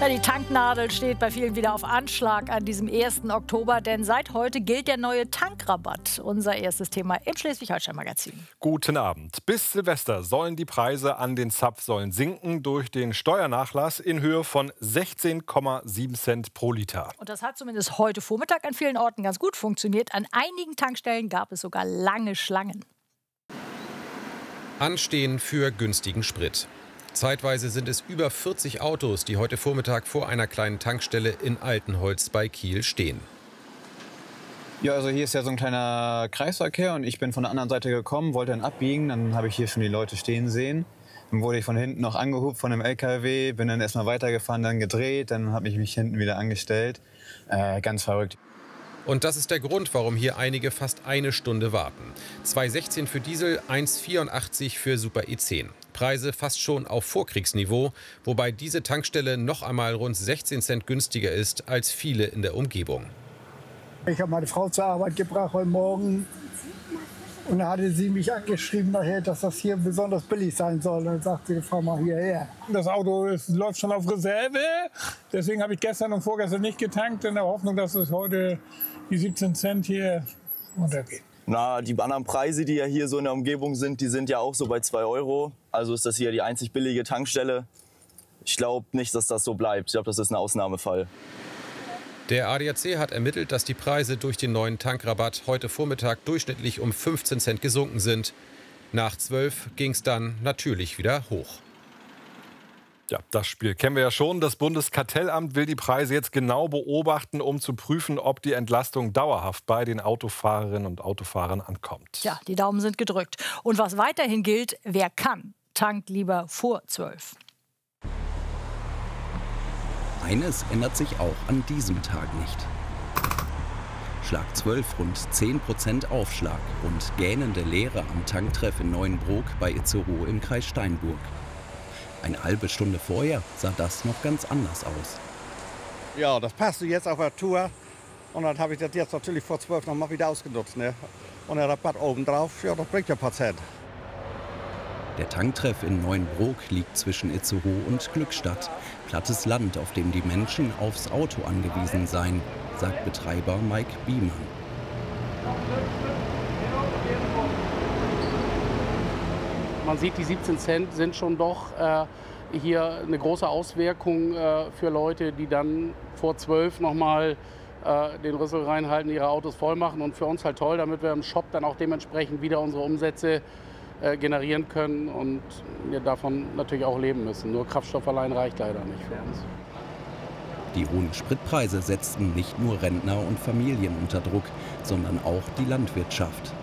Ja, die Tanknadel steht bei vielen wieder auf Anschlag an diesem 1. Oktober, denn seit heute gilt der neue Tankrabatt. Unser erstes Thema im Schleswig-Holstein-Magazin. Guten Abend. Bis Silvester sollen die Preise an den Zapfsäulen sinken durch den Steuernachlass in Höhe von 16,7 Cent pro Liter. Und das hat zumindest heute Vormittag an vielen Orten ganz gut funktioniert. An einigen Tankstellen gab es sogar lange Schlangen. Anstehen für günstigen Sprit. Zeitweise sind es über 40 Autos, die heute Vormittag vor einer kleinen Tankstelle in Altenholz bei Kiel stehen. Ja, also hier ist ja so ein kleiner Kreisverkehr und ich bin von der anderen Seite gekommen, wollte dann abbiegen. Dann habe ich hier schon die Leute stehen sehen. Dann wurde ich von hinten noch angehupt von einem LKW, bin dann erstmal weitergefahren, dann gedreht, dann habe ich mich hinten wieder angestellt. Ganz verrückt. Und das ist der Grund, warum hier einige fast eine Stunde warten. 2,16 für Diesel, 1,84 für Super E10. Preise fast schon auf Vorkriegsniveau, wobei diese Tankstelle noch einmal rund 16 Cent günstiger ist als viele in der Umgebung. Ich habe meine Frau zur Arbeit gebracht heute Morgen und da hatte sie mich angeschrieben nachher, dass das hier besonders billig sein soll. Und dann sagte sie, fahr mal hierher. Das Auto läuft schon auf Reserve, deswegen habe ich gestern und vorgestern nicht getankt, in der Hoffnung, dass es heute die 17 Cent hier runtergeht. Na, die anderen Preise, die ja hier so in der Umgebung sind, die sind ja auch so bei 2 Euro. Also ist das hier die einzig billige Tankstelle. Ich glaube nicht, dass das so bleibt. Ich glaube, das ist ein Ausnahmefall. Der ADAC hat ermittelt, dass die Preise durch den neuen Tankrabatt heute Vormittag durchschnittlich um 15 Cent gesunken sind. Nach 12 ging es dann natürlich wieder hoch. Ja, das Spiel kennen wir ja schon. Das Bundeskartellamt will die Preise jetzt genau beobachten, um zu prüfen, ob die Entlastung dauerhaft bei den Autofahrerinnen und Autofahrern ankommt. Ja, die Daumen sind gedrückt. Und was weiterhin gilt, wer kann, tankt lieber vor 12. Eines ändert sich auch an diesem Tag nicht. Schlag 12, rund 10% Aufschlag und gähnende Leere am Tanktreff in Neuenbrook bei Itzehoe im Kreis Steinburg. Eine halbe Stunde vorher sah das noch ganz anders aus. Ja, das passte jetzt auf der Tour und dann habe ich das jetzt natürlich vor 12 noch mal wieder ausgenutzt. Ne? Und der Rabatt obendrauf, ja, das bringt ja ein paar Cent. Der Tanktreff in Neuenbrook liegt zwischen Itzehoe und Glückstadt. Plattes Land, auf dem die Menschen aufs Auto angewiesen seien, sagt Betreiber Mike Biemann. Man sieht, die 17 Cent sind schon doch hier eine große Auswirkung für Leute, die dann vor 12 noch mal den Rüssel reinhalten, ihre Autos voll machen. Und für uns halt toll, damit wir im Shop dann auch dementsprechend wieder unsere Umsätze generieren können und wir davon natürlich auch leben müssen. Nur Kraftstoff allein reicht leider nicht für uns. Die hohen Spritpreise setzten nicht nur Rentner und Familien unter Druck, sondern auch die Landwirtschaft.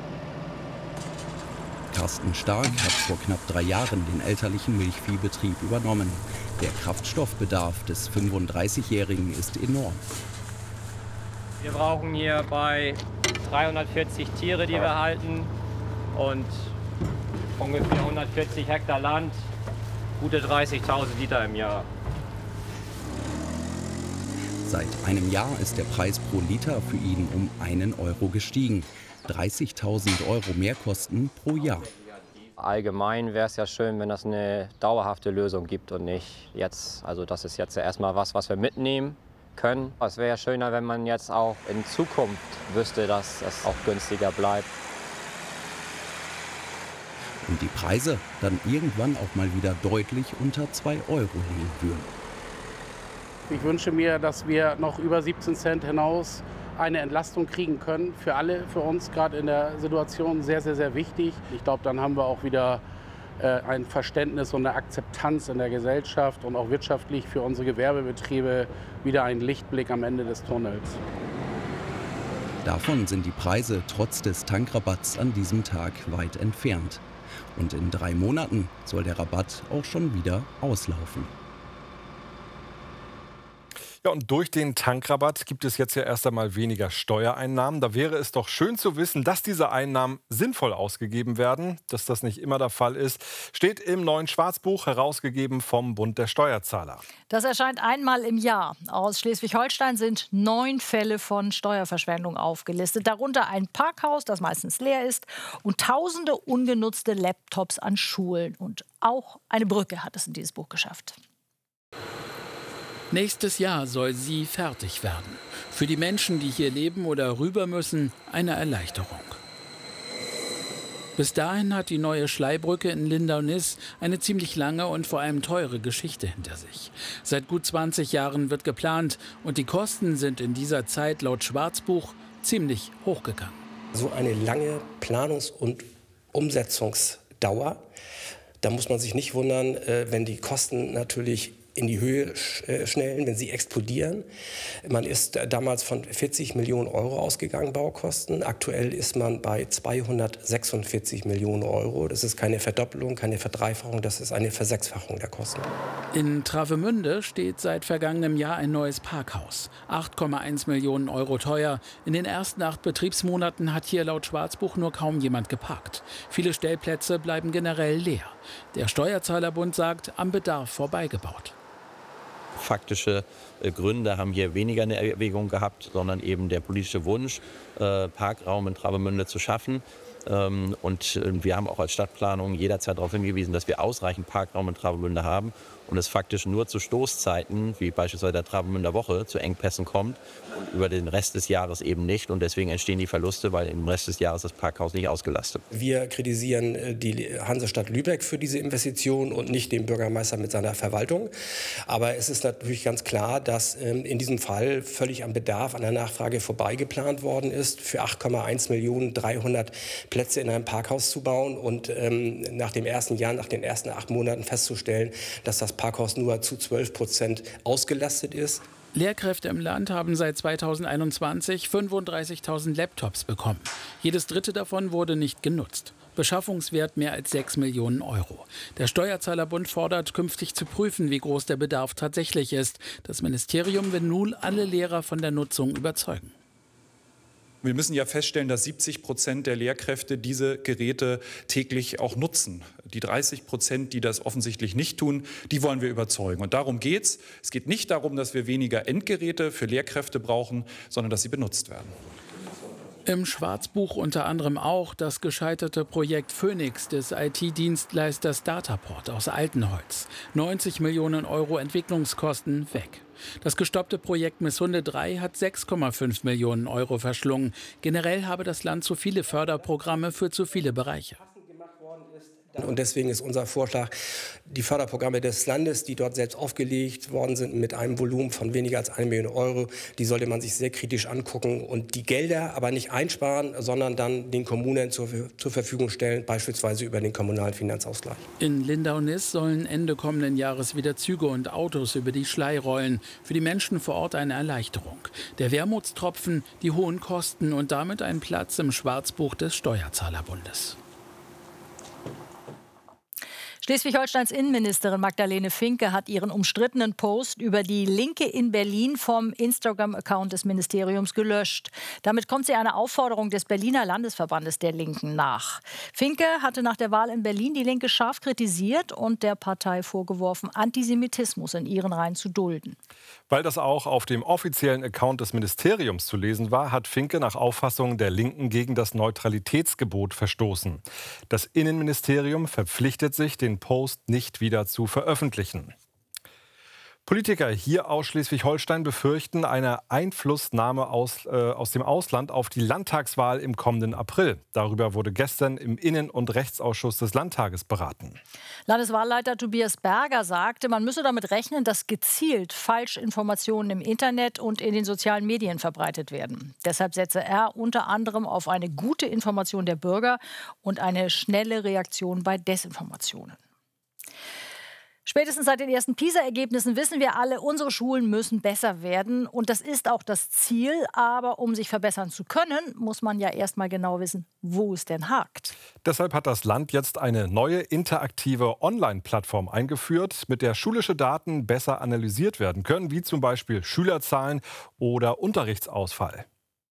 Carsten Stark hat vor knapp 3 Jahren den elterlichen Milchviehbetrieb übernommen. Der Kraftstoffbedarf des 35-Jährigen ist enorm. Wir brauchen hier bei 340 Tiere, die wir halten, und ungefähr 140 Hektar Land, gute 30.000 Liter im Jahr. Seit einem Jahr ist der Preis pro Liter für ihn um 1 Euro gestiegen. 30.000 Euro Mehrkosten pro Jahr. Allgemein wäre es ja schön, wenn das eine dauerhafte Lösung gibt und nicht jetzt. Also das ist jetzt erstmal was wir mitnehmen können. Es wäre ja schöner, wenn man jetzt auch in Zukunft wüsste, dass es auch günstiger bleibt. Und die Preise dann irgendwann auch mal wieder deutlich unter 2 Euro liegen würden. Ich wünsche mir, dass wir noch über 17 Cent hinaus eine Entlastung kriegen können. Für alle, für uns gerade in der Situation sehr, sehr, sehr wichtig. Ich glaube, dann haben wir auch wieder ein Verständnis und eine Akzeptanz in der Gesellschaft und auch wirtschaftlich für unsere Gewerbebetriebe wieder einen Lichtblick am Ende des Tunnels. Davon sind die Preise trotz des Tankrabatts an diesem Tag weit entfernt. Und in 3 Monaten soll der Rabatt auch schon wieder auslaufen. Ja, und durch den Tankrabatt gibt es jetzt ja erst einmal weniger Steuereinnahmen. Da wäre es doch schön zu wissen, dass diese Einnahmen sinnvoll ausgegeben werden. Dass das nicht immer der Fall ist, steht im neuen Schwarzbuch, herausgegeben vom Bund der Steuerzahler. Das erscheint einmal im Jahr. Aus Schleswig-Holstein sind 9 Fälle von Steuerverschwendung aufgelistet. Darunter ein Parkhaus, das meistens leer ist, und tausende ungenutzte Laptops an Schulen. Und auch eine Brücke hat es in dieses Buch geschafft. Nächstes Jahr soll sie fertig werden. Für die Menschen, die hier leben oder rüber müssen, eine Erleichterung. Bis dahin hat die neue Schlei-Brücke in Lindau-Niss eine ziemlich lange und vor allem teure Geschichte hinter sich. Seit gut 20 Jahren wird geplant und die Kosten sind in dieser Zeit laut Schwarzbuch ziemlich hochgegangen. So eine lange Planungs- und Umsetzungsdauer, da muss man sich nicht wundern, wenn die Kosten natürlich in die Höhe schnellen, wenn sie explodieren. Man ist damals von 40 Millionen Euro ausgegangen, Baukosten. Aktuell ist man bei 246 Millionen Euro. Das ist keine Verdoppelung, keine Verdreifachung, das ist eine Versechsfachung der Kosten. In Travemünde steht seit vergangenem Jahr ein neues Parkhaus. 8,1 Millionen Euro teuer. In den ersten 8 Betriebsmonaten hat hier laut Schwarzbuch nur kaum jemand geparkt. Viele Stellplätze bleiben generell leer. Der Steuerzahlerbund sagt, am Bedarf vorbeigebaut. Faktische Gründe haben hier weniger eine Erwägung gehabt, sondern eben der politische Wunsch, Parkraum in Travemünde zu schaffen. Und wir haben auch als Stadtplanung jederzeit darauf hingewiesen, dass wir ausreichend Parkraum in Travemünde haben und es faktisch nur zu Stoßzeiten, wie beispielsweise der Travemünder Woche, zu Engpässen kommt und über den Rest des Jahres eben nicht. Und deswegen entstehen die Verluste, weil im Rest des Jahres das Parkhaus nicht ausgelastet ist. Wir kritisieren die Hansestadt Lübeck für diese Investition und nicht den Bürgermeister mit seiner Verwaltung. Aber es ist natürlich ganz klar, dass in diesem Fall völlig am Bedarf, an der Nachfrage vorbeigeplant worden ist, für 8,1 Millionen 300 Plätze in einem Parkhaus zu bauen und nach dem ersten Jahr, nach den ersten 8 Monaten festzustellen, dass das Parkhaus nur zu 12% ausgelastet ist. Lehrkräfte im Land haben seit 2021 35.000 Laptops bekommen. Jedes dritte davon wurde nicht genutzt. Beschaffungswert mehr als 6 Millionen Euro. Der Steuerzahlerbund fordert, künftig zu prüfen, wie groß der Bedarf tatsächlich ist. Das Ministerium will nun alle Lehrer von der Nutzung überzeugen. Wir müssen ja feststellen, dass 70% der Lehrkräfte diese Geräte täglich auch nutzen. Die 30%, die das offensichtlich nicht tun, die wollen wir überzeugen. Und darum geht's. Es geht nicht darum, dass wir weniger Endgeräte für Lehrkräfte brauchen, sondern dass sie benutzt werden. Im Schwarzbuch unter anderem auch das gescheiterte Projekt Phoenix des IT-Dienstleisters Dataport aus Altenholz. 90 Millionen Euro Entwicklungskosten weg. Das gestoppte Projekt Misshunde 3 hat 6,5 Millionen Euro verschlungen. Generell habe das Land zu viele Förderprogramme für zu viele Bereiche. Und deswegen ist unser Vorschlag, die Förderprogramme des Landes, die dort selbst aufgelegt worden sind, mit einem Volumen von weniger als 1 Million Euro, die sollte man sich sehr kritisch angucken und die Gelder aber nicht einsparen, sondern dann den Kommunen zur Verfügung stellen, beispielsweise über den kommunalen Finanzausgleich. In Lindau-Niss sollen Ende kommenden Jahres wieder Züge und Autos über die Schlei rollen. Für die Menschen vor Ort eine Erleichterung. Der Wermutstropfen, die hohen Kosten und damit ein Platz im Schwarzbuch des Steuerzahlerbundes. Schleswig-Holsteins Innenministerin Magdalene Finke hat ihren umstrittenen Post über die Linke in Berlin vom Instagram-Account des Ministeriums gelöscht. Damit kommt sie einer Aufforderung des Berliner Landesverbandes der Linken nach. Finke hatte nach der Wahl in Berlin die Linke scharf kritisiert und der Partei vorgeworfen, Antisemitismus in ihren Reihen zu dulden. Weil das auch auf dem offiziellen Account des Ministeriums zu lesen war, hat Finke nach Auffassung der Linken gegen das Neutralitätsgebot verstoßen. Das Innenministerium verpflichtet sich, den Post nicht wieder zu veröffentlichen. Politiker hier aus Schleswig-Holstein befürchten eine Einflussnahme aus dem Ausland auf die Landtagswahl im kommenden April. Darüber wurde gestern im Innen- und Rechtsausschuss des Landtages beraten. Landeswahlleiter Tobias Berger sagte, man müsse damit rechnen, dass gezielt Falschinformationen im Internet und in den sozialen Medien verbreitet werden. Deshalb setze er unter anderem auf eine gute Information der Bürger und eine schnelle Reaktion bei Desinformationen. Spätestens seit den ersten PISA-Ergebnissen wissen wir alle, unsere Schulen müssen besser werden. Und das ist auch das Ziel. Aber um sich verbessern zu können, muss man ja erst mal genau wissen, wo es denn hakt. Deshalb hat das Land jetzt eine neue interaktive Online-Plattform eingeführt, mit der schulische Daten besser analysiert werden können, wie zum Beispiel Schülerzahlen oder Unterrichtsausfall.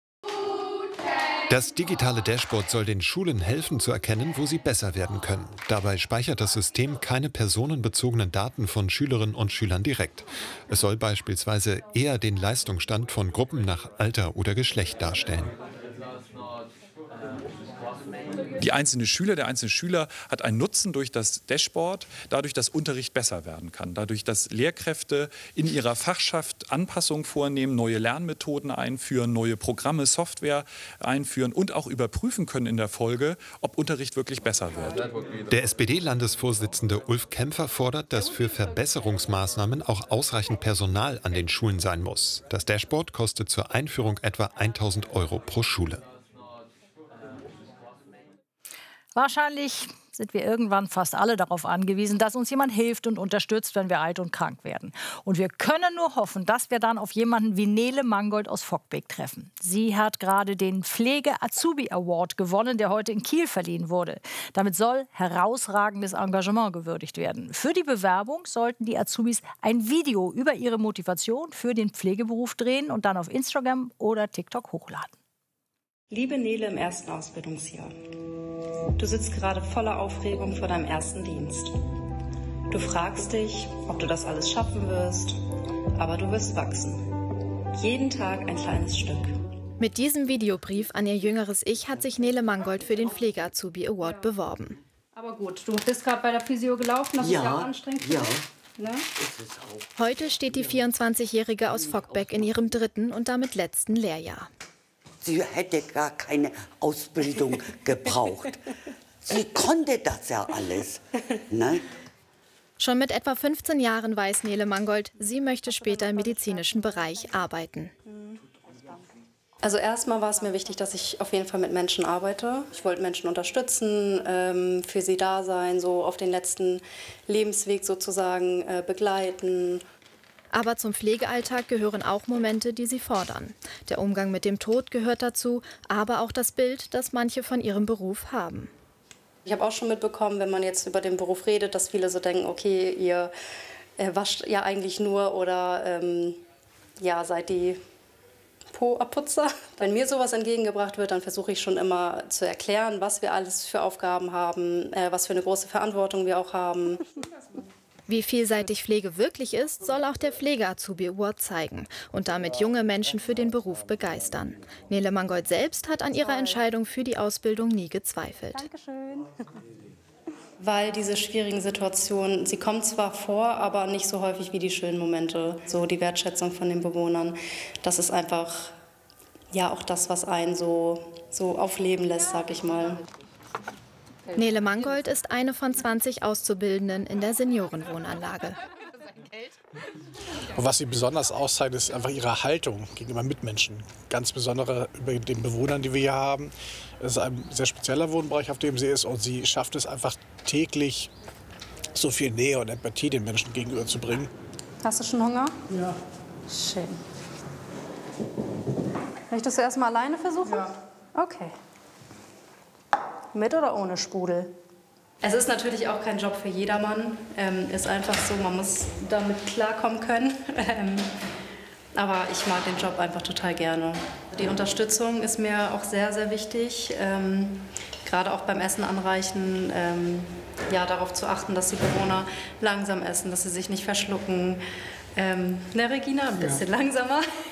Das digitale Dashboard soll den Schulen helfen zu erkennen, wo sie besser werden können. Dabei speichert das System keine personenbezogenen Daten von Schülerinnen und Schülern direkt. Es soll beispielsweise eher den Leistungsstand von Gruppen nach Alter oder Geschlecht darstellen. der einzelne Schüler hat einen Nutzen durch das Dashboard, dadurch, dass Unterricht besser werden kann, dadurch, dass Lehrkräfte in ihrer Fachschaft Anpassungen vornehmen, neue Lernmethoden einführen, neue Programme, Software einführen und auch überprüfen können in der Folge, ob Unterricht wirklich besser wird. Der SPD-Landesvorsitzende Ulf Kämpfer fordert, dass für Verbesserungsmaßnahmen auch ausreichend Personal an den Schulen sein muss. Das Dashboard kostet zur Einführung etwa 1.000 € pro Schule. Wahrscheinlich sind wir irgendwann fast alle darauf angewiesen, dass uns jemand hilft und unterstützt, wenn wir alt und krank werden. Und wir können nur hoffen, dass wir dann auf jemanden wie Nele Mangold aus Vockbeek treffen. Sie hat gerade den Pflege-Azubi-Award gewonnen, der heute in Kiel verliehen wurde. Damit soll herausragendes Engagement gewürdigt werden. Für die Bewerbung sollten die Azubis ein Video über ihre Motivation für den Pflegeberuf drehen und dann auf Instagram oder TikTok hochladen. Liebe Nele im ersten Ausbildungsjahr. Du sitzt gerade voller Aufregung vor deinem ersten Dienst. Du fragst dich, ob du das alles schaffen wirst, aber du wirst wachsen. Jeden Tag ein kleines Stück. Mit diesem Videobrief an ihr jüngeres Ich hat sich Nele Mangold für den Pflege-Azubi Award beworben. Aber gut, du bist gerade bei der Physio gelaufen, das ist ja auch anstrengend für dich. Ne? Heute steht die 24-Jährige aus Vockbeek in ihrem 3. und damit letzten Lehrjahr. Sie hätte gar keine Ausbildung gebraucht. Sie konnte das ja alles. Ne? Schon mit etwa 15 Jahren weiß Nele Mangold, sie möchte später im medizinischen Bereich arbeiten. Also erstmal war es mir wichtig, dass ich auf jeden Fall mit Menschen arbeite. Ich wollte Menschen unterstützen, für sie da sein, so auf den letzten Lebensweg sozusagen begleiten. Aber zum Pflegealltag gehören auch Momente, die sie fordern. Der Umgang mit dem Tod gehört dazu, aber auch das Bild, das manche von ihrem Beruf haben. Ich habe auch schon mitbekommen, wenn man jetzt über den Beruf redet, dass viele so denken, okay, ihr wascht ja eigentlich nur oder ja, seid die Po-Abputzer. Wenn mir sowas entgegengebracht wird, dann versuche ich schon immer zu erklären, was wir alles für Aufgaben haben, was für eine große Verantwortung wir auch haben. Wie vielseitig Pflege wirklich ist, soll auch der Pflege-Azubi Award zeigen und damit junge Menschen für den Beruf begeistern. Nele Mangold selbst hat an ihrer Entscheidung für die Ausbildung nie gezweifelt. Dankeschön. Weil diese schwierigen Situationen, sie kommen zwar vor, aber nicht so häufig wie die schönen Momente. So die Wertschätzung von den Bewohnern, das ist einfach ja auch das, was einen so aufleben lässt, sag ich mal. Nele Mangold ist eine von 20 Auszubildenden in der Seniorenwohnanlage. Und was sie besonders auszeichnet, ist einfach ihre Haltung gegenüber Mitmenschen. Ganz besondere über den Bewohnern, die wir hier haben. Es ist ein sehr spezieller Wohnbereich, auf dem sie ist. Und sie schafft es einfach täglich, so viel Nähe und Empathie den Menschen gegenüber zu bringen. Hast du schon Hunger? Ja. Schön. Möchtest du erst mal alleine versuchen? Ja. Okay. Mit oder ohne Sprudel? Es ist natürlich auch kein Job für jedermann. Ist einfach so, man muss damit klarkommen können. Aber ich mag den Job einfach total gerne. Die Unterstützung ist mir auch sehr, sehr wichtig. Gerade auch beim Essen anreichen, ja, darauf zu achten, dass die Bewohner langsam essen, dass sie sich nicht verschlucken. Regina, ein bisschen langsamer.